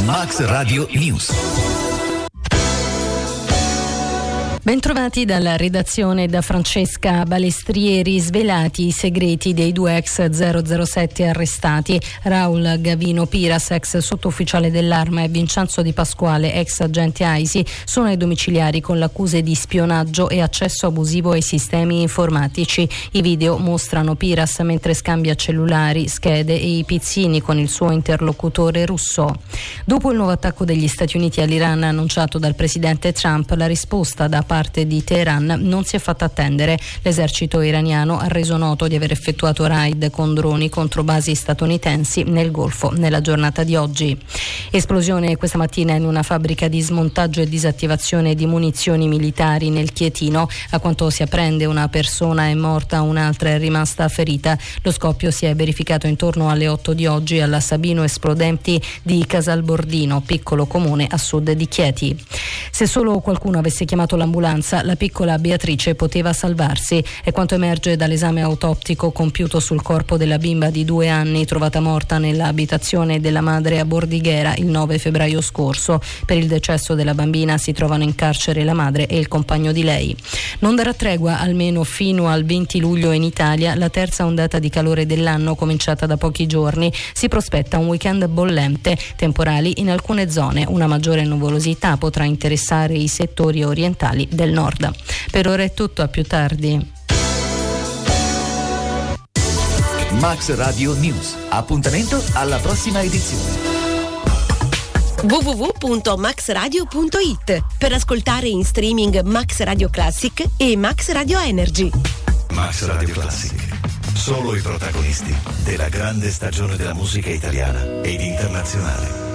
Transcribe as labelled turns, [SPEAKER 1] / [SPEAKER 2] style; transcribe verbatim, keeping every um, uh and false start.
[SPEAKER 1] Max Radio News.
[SPEAKER 2] Bentrovati dalla redazione da Francesca Balestrieri. Svelati i segreti dei due ex zero zero sette arrestati. Raul Gavino Piras, ex sottufficiale dell'Arma, e Vincenzo Di Pasquale, ex agente A I S I, sono ai domiciliari con l'accuse di spionaggio e accesso abusivo ai sistemi informatici. I video mostrano Piras mentre scambia cellulari, schede e i pizzini con il suo interlocutore russo. Dopo il nuovo attacco degli Stati Uniti all'Iran annunciato dal presidente Trump, la risposta da parte di Teheran non si è fatta attendere. L'esercito iraniano ha reso noto di aver effettuato raid con droni contro basi statunitensi nel Golfo nella giornata di oggi. Esplosione questa mattina in una fabbrica di smontaggio e disattivazione di munizioni militari nel Chietino. A quanto si apprende, una persona è morta, un'altra è rimasta ferita. Lo scoppio si è verificato intorno alle otto di oggi alla Sabino Esplodenti di Casalbordino, piccolo comune a sud di Chieti. Se solo qualcuno avesse chiamato l'ambulanza, la piccola Beatrice poteva salvarsi. È quanto emerge dall'esame autoptico compiuto sul corpo della bimba di due anni trovata morta nell'abitazione della madre a Bordighera il nove febbraio scorso. Per il decesso della bambina si trovano in carcere la madre e il compagno di lei. Non darà tregua almeno fino al venti luglio in Italia la terza ondata di calore dell'anno, cominciata da pochi giorni. Si prospetta un weekend bollente, temporali in alcune zone. Una maggiore nuvolosità potrà interessare i settori orientali del nord. Per ora è tutto, a più tardi.
[SPEAKER 1] Max Radio News. Appuntamento alla prossima edizione.
[SPEAKER 3] w w w punto max radio punto i t per ascoltare in streaming Max Radio Classic e Max Radio Energy.
[SPEAKER 1] Max Radio Classic. Solo i protagonisti della grande stagione della musica italiana ed internazionale.